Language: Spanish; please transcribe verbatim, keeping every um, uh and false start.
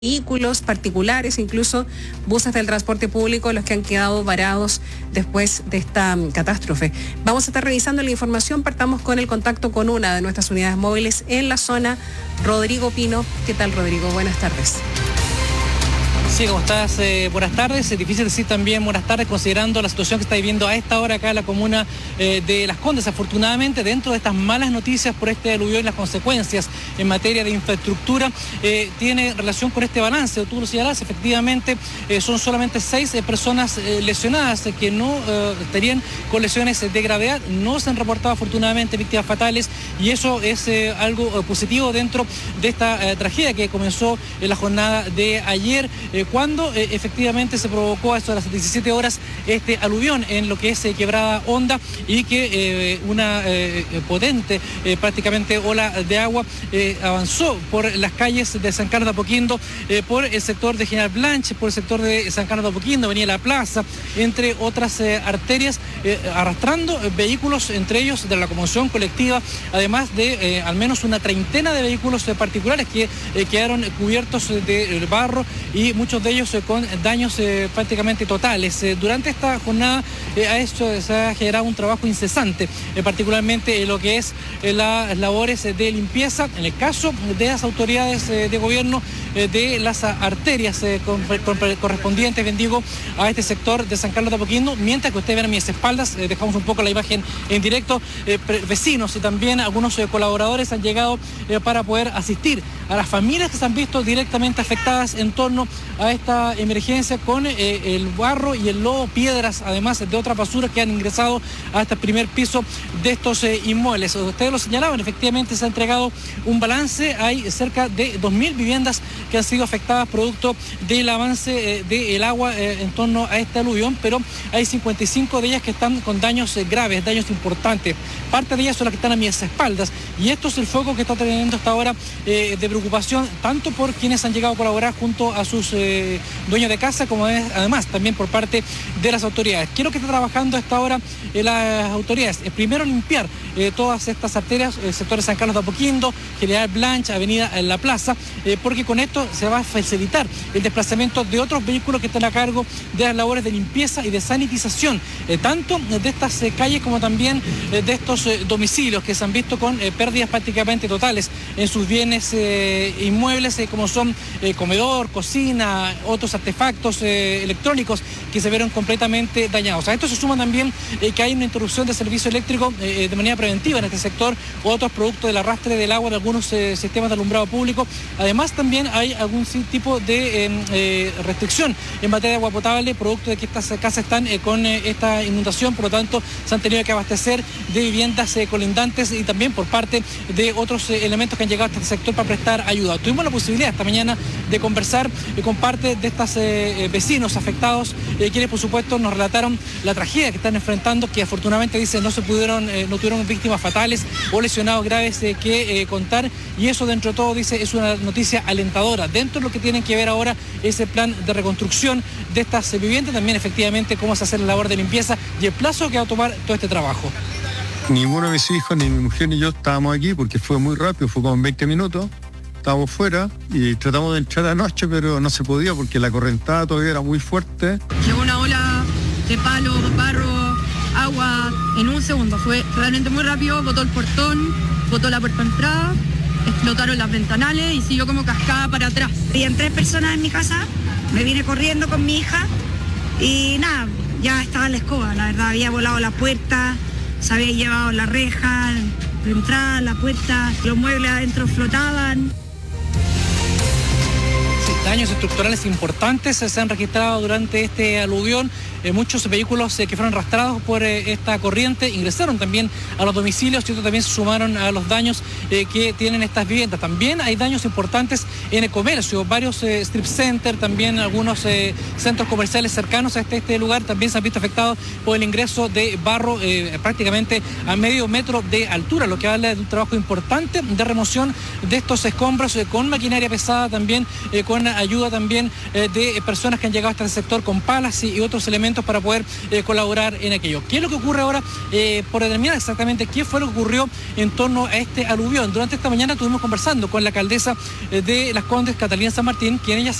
vehículos particulares, incluso buses del transporte público, los que han quedado varados después de esta um, catástrofe. Vamos a estar revisando la información. Partamos con el contacto con una de nuestras unidades móviles en la zona, Rodrigo Pino. ¿Qué tal, Rodrigo? Buenas tardes. Sí, ¿cómo estás? Eh, buenas tardes. Es difícil decir también buenas tardes considerando la situación que está viviendo a esta hora acá en la comuna eh, de Las Condes. Afortunadamente, dentro de estas malas noticias por este aluvión y las consecuencias en materia de infraestructura, eh, tiene relación con este balance. Tú lo señalás, efectivamente, eh, son solamente seis eh, personas eh, lesionadas eh, que no eh, estarían con lesiones de gravedad. No se han reportado afortunadamente víctimas fatales y eso es eh, algo eh, positivo dentro de esta eh, tragedia que comenzó en la jornada de ayer. Eh, cuando eh, efectivamente se provocó a eso de las diecisiete horas este aluvión en lo que es eh, Quebrada Honda y que eh, una eh, potente eh, prácticamente ola de agua eh, avanzó por las calles de San Carlos de Apoquindo, eh, por el sector de General Blanche, por el sector de San Carlos de Apoquindo, venía La Plaza, entre otras eh, arterias, eh, arrastrando eh, vehículos, entre ellos de la locomoción colectiva, además de eh, al menos una treintena de vehículos eh, particulares que eh, quedaron cubiertos de, de barro y muchos de ellos eh, con daños eh, prácticamente totales. Eh, durante esta jornada eh, a esto se ha generado un trabajo incesante, eh, particularmente en lo que es eh, las labores eh, de limpieza, en el caso de las autoridades eh, de gobierno, eh, de las arterias eh, con, con, correspondientes, bendigo, a este sector de San Carlos de Apoquindo, mientras que ustedes ven a mis espaldas, eh, dejamos un poco la imagen en directo, eh, vecinos y también algunos eh, colaboradores han llegado eh, para poder asistir a las familias que se han visto directamente afectadas en torno a esta emergencia con eh, el barro y el lodo, piedras, además de otras basuras que han ingresado hasta el primer piso de estos eh, inmuebles. Ustedes lo señalaban, efectivamente se ha entregado un balance, hay cerca de dos mil viviendas que han sido afectadas producto del avance eh, del agua eh, en torno a este aluvión, pero hay cincuenta y cinco de ellas que están con daños eh, graves, daños importantes. Parte de ellas son las que están a mis espaldas y esto es el foco que está teniendo hasta ahora eh, de preocupación, tanto por quienes han llegado a colaborar junto a sus eh, dueños de casa, como es, además también por parte de las autoridades. Quiero que esté trabajando hasta ahora eh, las autoridades. Eh, primero limpiar eh, todas estas arterias, el sector de San Carlos de Apoquindo, General Blanche, Avenida La Plaza, eh, porque con esto se va a facilitar el desplazamiento de otros vehículos que están a cargo de las labores de limpieza y de sanitización, eh, tanto de estas eh, calles como también eh, de estos eh, domicilios que se han visto con eh, pérdidas prácticamente totales en sus bienes eh, inmuebles, eh, como son eh, comedor, cocina, otros artefactos eh, electrónicos que se vieron completamente dañados. A esto se suma también eh, que hay una interrupción de servicio eléctrico eh, de manera preventiva en este sector, otros productos del arrastre del agua de algunos eh, sistemas de alumbrado público. Además también hay algún tipo de eh, eh, restricción en materia de agua potable, producto de que estas casas están eh, con eh, esta inundación, por lo tanto se han tenido que abastecer de viviendas eh, colindantes y también por parte de otros eh, elementos que han llegado a este sector para prestar ayuda. Tuvimos la posibilidad esta mañana de conversar eh, con parte de estos eh, vecinos afectados, eh, quienes por supuesto nos relataron la tragedia que están enfrentando, que afortunadamente dicen no se pudieron, eh, no tuvieron víctimas fatales o lesionados graves eh, que eh, contar, y eso dentro de todo, dice, es una noticia alentadora. Dentro de lo que tienen que ver ahora es el plan de reconstrucción de estas eh, viviendas, también efectivamente cómo se hace la labor de limpieza y el plazo que va a tomar todo este trabajo. Ninguno de mis hijos, ni mi mujer ni yo estábamos aquí porque fue muy rápido, fue como en veinte minutos. Estábamos fuera y tratamos de entrar anoche, pero no se podía porque la correntada todavía era muy fuerte. Llegó una ola de palo, barro, agua en un segundo. Fue realmente muy rápido, botó el portón, botó la puerta de entrada, explotaron las ventanales y siguió como cascada para atrás. Habían tres personas en mi casa, me vine corriendo con mi hija y nada, ya estaba en la escoba, la verdad, había volado la puerta, se había llevado la reja, la entrada, la puerta, los muebles adentro flotaban. Daños estructurales importantes se han registrado durante este aluvión. Eh, muchos vehículos eh, que fueron arrastrados por eh, esta corriente ingresaron también a los domicilios y otros también se sumaron a los daños eh, que tienen estas viviendas. También hay daños importantes en el comercio, varios eh, strip centers, también algunos eh, centros comerciales cercanos a este, este lugar también se han visto afectados por el ingreso de barro eh, prácticamente a medio metro de altura, lo que habla de un trabajo importante de remoción de estos escombros eh, con maquinaria pesada, también eh, con ayuda también eh, de personas que han llegado hasta el sector con palas y, y otros elementos elementos para poder eh, colaborar en aquello. ¿Qué es lo que ocurre ahora? Eh, por determinar exactamente qué fue lo que ocurrió en torno a este aluvión. Durante esta mañana estuvimos conversando con la alcaldesa eh, de Las Condes, Catalina San Martín, quien ella